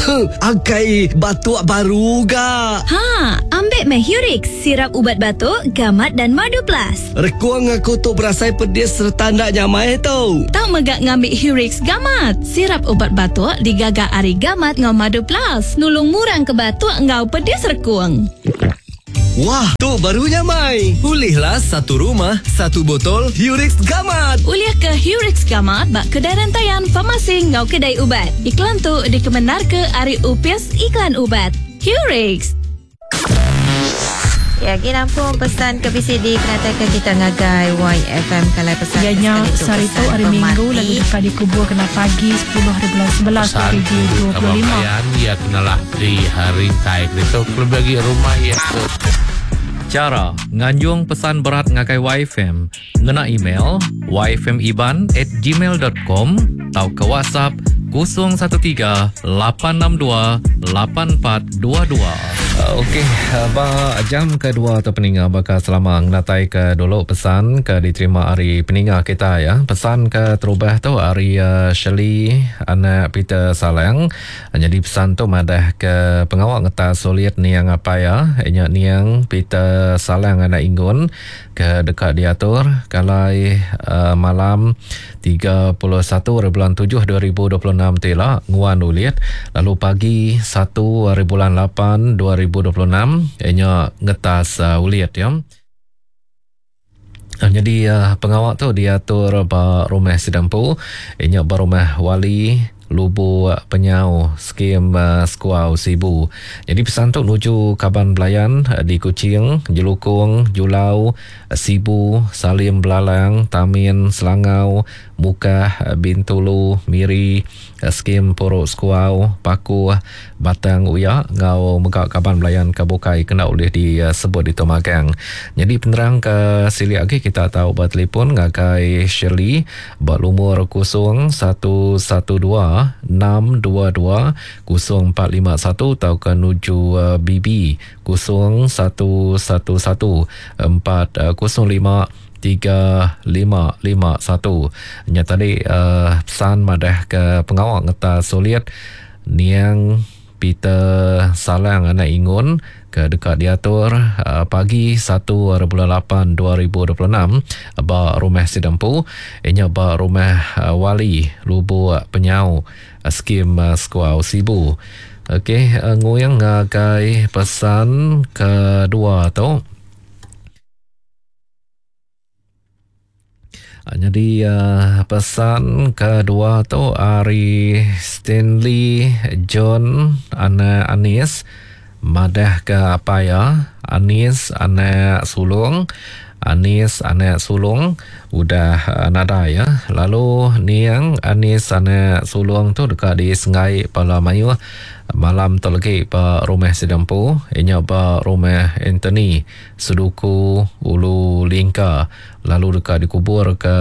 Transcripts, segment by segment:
Angkai batuk baru ga. Ambil Hurix, sirap ubat batuk, gamat dan madu plus. Rekuang aku tu berasai pedis serta ndak nyamai tu. Tak megak ngambil Hurix gamat. Sirap ubat batuk digagak ari gamat ngau madu plus. Nulung murang ke batuk ngau pedis rekuang. Wah, tu barunya Mai. Pulihlah satu rumah, satu botol Hurix Gamat. Uliah ke Hurix Gamat bak kedai rantaian farmasi ngau kedai ubat. Iklan tu dikemenar ke Ari UPS Iklan Ubat. Hurix. Ya, kita pun pesan ke PCD kenatakan kita ngagai YFM kalau pesan. Ianya sehari tu hari Minggu lalu dekat dikubur kena pagi 10 hari bulan 11 pagi 25. Ya kenalah di hari taik itu lebih bagi rumah ya. Cara nganjung pesan berat ngakai YFM ngena email yfmiban@gmail.com atau ke WhatsApp 013-862-8422. Okey, jam kedua tu peninga bakal selama ngelatai ke dulu pesan ke diterima hari peninga kita ya. Pesan ke terubah tu hari Shirley anak Peter Salang. Jadi pesan tu madah ke pengawal ngeta sulit ni yang apa ya. Ni yang Peter Salang anak Inggun ke dekat diatur kalai malam 31 bulan 7 2026 tela nguan ulit lalu pagi 1 bulan 8 2026 ianya ngetas ulit ya. Jadi pengawal tu diatur ba rumah sedampu ianya ba rumah wali Lubu Penyau skim Skuau Sibu. Jadi pesan tu nuju Kaban Belayan di Kuching, Jelukung, Julau, Sibu, Salim Belalang, Tamin, Selangau, Mukah, Bintulu, Miri, skim Porok Skuau, Paku, Batang Uya, ngau megak Kaban Belayan Kabukai kena boleh disebut di Tomagang. Jadi penerang ke sili lagi kita tahu buat telefon ngakai Shirley buat lumur 0112 622 0451 atau ke nuju BB 0111 405 3551. Nya tadi pesan madah ke pengawal ngeta sulit niang Peter Salang anak Ingun ke dekat diatur pagi 1 bulan 8 2026 ba rumah sedampu ianya ba rumah wali Lubu Penyau skim Skuau Sibu. Okey, nguyang ngagai pesan kedua tu. Jadi pesan kedua tu Ari Stanley John anak Anis madah ke apa ya Anis anak sulung udah nada ya. Lalu ni yang Anis anak sulung tu dekat di Sengai Pala Mayu malam tu lagi pa rumah sedampu ianya pa rumah Anthony Seduku Ulu Lingka lalu dekat dikubur ke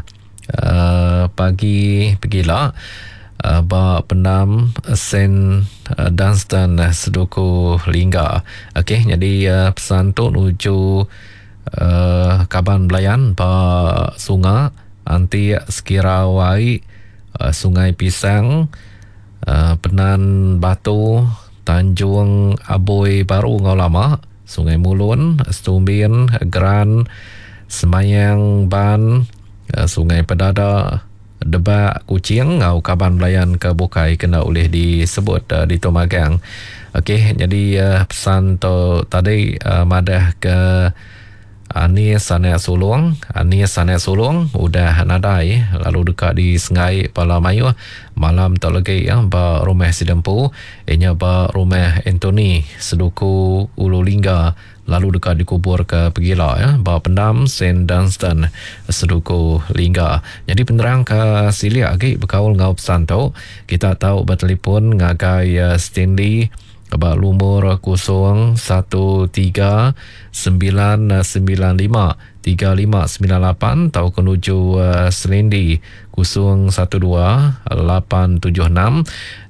pagi pergilah ba pendam Saint Dunstan Seduku Lingga. Okey, jadi pesan tu nuju Kaban Belayan pa Sungai Anti Sekirawai Sungai Pisang Penan Batu Tanjung Aboy Baru Ngau Lama Sungai Mulun Stumbin Gran Semayang Ban Sungai Pedada Debak Kucing Ngau Kaban Belayan ke Bukai kena boleh disebut di Tomagang. Okey, jadi pesan tu tadi madah ke Anis anak sulung udah nadai lalu dekat di Sengai Pala Mayu malam tak lagi ya ba rumah sedampu ianya ba rumah Anthony Seduku Ulu Lingga lalu dekat dikubur ke Pegila ya ba pendam Saint Dunstan Seduku Lingga. Jadi penerang ke sili lagi berkaul ngau pesan tu kita tahu bertelefon ngagai Stanley ba lumur 013995 3598 atau kenuju Selendi 012876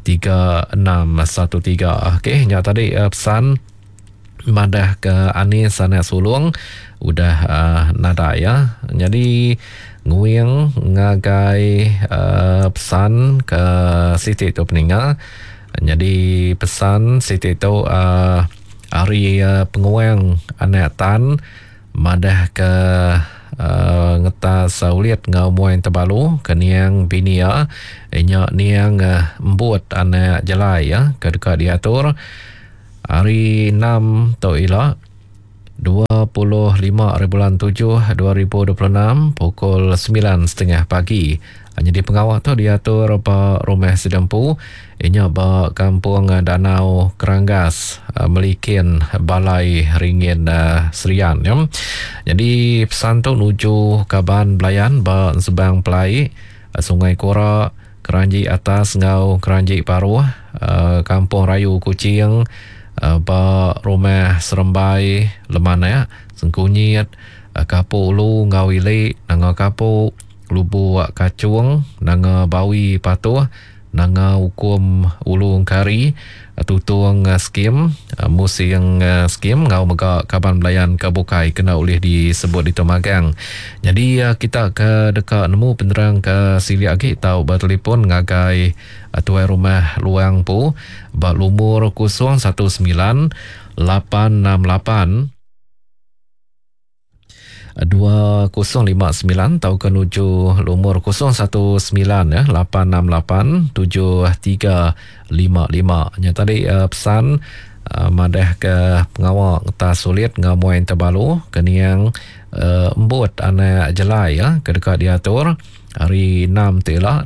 3613. Okey, nya tadi pesan madah ke Anis anak sulung udah nada ya. Jadi nguyang ngagai pesan ke Siti tu peninga Jadi pesan Siti tu hari penguang anak tan madah ke ngetas uliat ngau muain terbalu keniang binia inya niang embut anak jelai ya kedekat diatur hari 6 tu ila 25/7/2026 pukul 9:30 pagi. Jadi pengawal tu diatur Pak Rumah Sedempu inya ba kampung Danau Keranggas Melikin Balai Ringin Serian ya. Jadi pesan tu nuju Kaban Belayan ba Sebang Pelai Sungai Kora Keranji Atas ngau Keranji Paruh Kampung Rayu Kucing ba Rumah Serembai Lemana Sengkunyit Kapu Ulu Ngawili Nanga Kapu Lubu Kacung Nanga Bawi Patuh Nanga Hukum Ulung Kari Tutung Skim Musing Skim Ngau Mega Kaban Belayan Kabukai kena oleh disebut di Tomagang. Jadi kita ke dekat nemu penerang ke sili agi tau bertelefon ngagai tuai rumah luang pu ba lumur 019 868 2059 tau kenuju lumur 019 ya 868 7355. Nya tadi pesan madah ke pengawal ta sulit ngamuain terbalu keniang embut anak jelai ya kedekat diatur hari 6 telah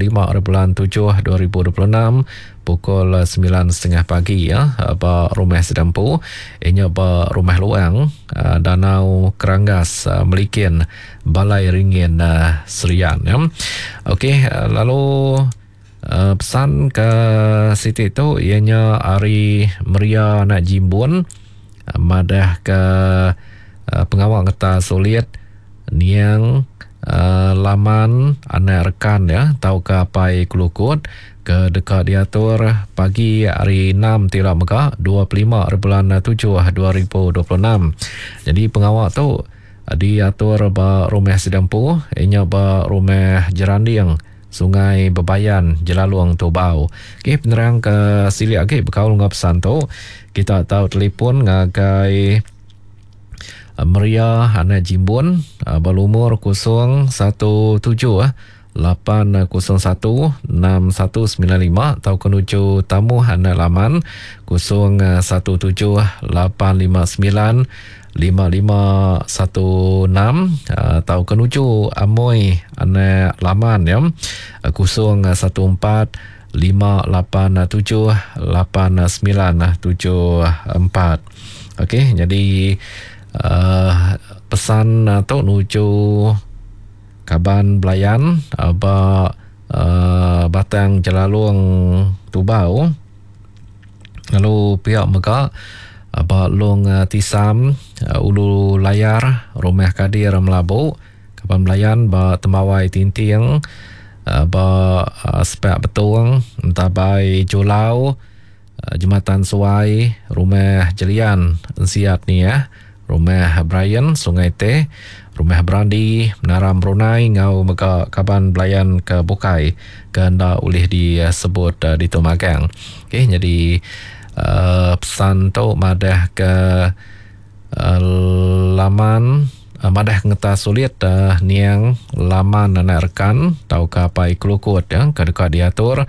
25/7/2026 pukul 9:30 pagi ya ba Rumah Sedempu inya ba rumah luang Danau Keranggas Melikin Balai Ringin Serian ya. Okey, lalu pesan ke Siti tu ianya hari Meria nak Jimbun madah ke pengawal kata sulit niang laman anak rekan ya tau ke Pai Kelukut ke dekat diatur pagi hari 6 Tira Mega 25/7/2026. Jadi pengawal tu diatur ba Rumah Sedempu inya ba Rumah Jeranding Sungai Bebayan Jelalong Tobau. Okey, penerang ke sili agi berkaul dengan pesan tu kita tahu telefon ngagai Meria anak Jimbun berumur 017 8016195 atau kenuju tamu anak laman 0178595516 atau kenuju Amoy anak laman ya 0145878974. Okey, jadi pesan tu nuju Kaban Belayan ba Batang Jelalong Tubau. Lalu pihak Mega ba Long Tisam Ulu Layar Rumah Kadir Melabu Kaban Belayan ba Temawai Tinting ba Sepak Betung Tabai Jolau Jembatan Suai Rumah Jelian Siat ni ya Rumah Brian Sungai Teh Rumah Brandi Menara Brunei Ngau Mega Kaban Belayan ke Bukai kena oleh disebut di Tomagang. Okey, jadi pesan tu madah ke laman madah ngeta sulit niang laman anak rekan tau ke Pai Kelukut ya kedekat diatur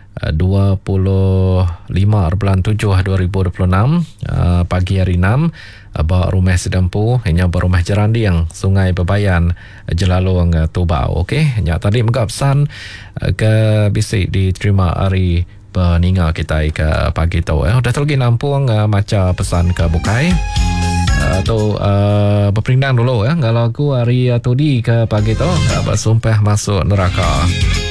25/7/2026 pagi hari 6 ba Rumah Sedempu hanya ba Rumah Jeranding Sungai Bebayan Jelalong Tubau. Okey, nya tadi megap pesan ke bisik diterima hari peninga kita ke pagi tu dah terlagi nampung macam pesan ke Bukai atau berperindang dulu ya kalau aku hari tadi ke pagi tu bersumpah masuk neraka.